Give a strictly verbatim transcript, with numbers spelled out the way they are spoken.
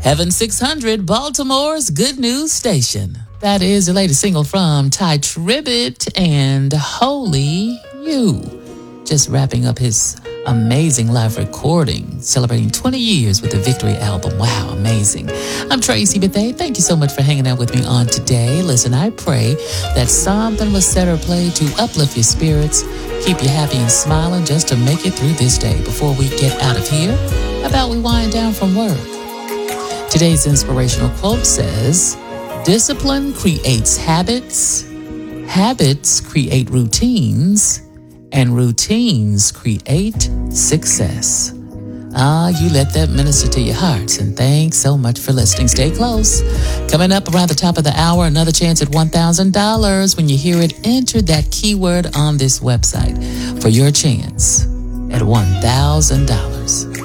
Heaven six hundred, Baltimore's good news station. That is the latest single from Ty Tribbett and Holy You. Just wrapping up his amazing live recording, celebrating twenty years with the Victory album. Wow, amazing. I'm Tracy Bethea. Thank you so much for hanging out with me on today. Listen, I pray that something was said or played to uplift your spirits, keep you happy and smiling just to make it through this day. Before we get out of here, how about we wind down from work? Today's inspirational quote says, discipline creates habits, habits create routines, and routines create success. Ah, you let that minister to your hearts, and thanks so much for listening. Stay close. Coming up around the top of the hour, another chance at one thousand dollars. When you hear it, enter that keyword on this website for your chance at one thousand dollars.